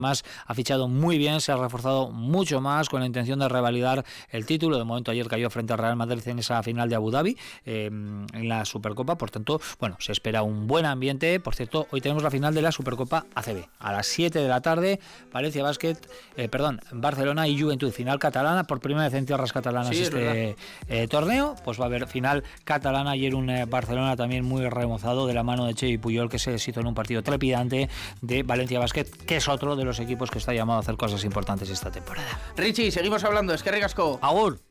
Más ha fichado muy bien, se ha reforzado mucho más con la intención de revalidar el título. De momento ayer cayó frente al Real Madrid en esa final de Abu Dhabi, en la Supercopa. Por tanto, bueno, se espera un buen ambiente. Por cierto, hoy tenemos la final de la Supercopa ACB. A las 7 de la tarde, Barcelona y Juventud, final catalana. Por primera vez en tierras catalanas torneo. Pues va a haber final catalana. Ayer un Barcelona también muy remozado de la mano de Xavi Puyol, que se deshizo en un partido trepidante de Valencia Basket, que es otro de los equipos que está llamado a hacer cosas importantes esta temporada. Richie, seguimos hablando, es que ricasco. Agur.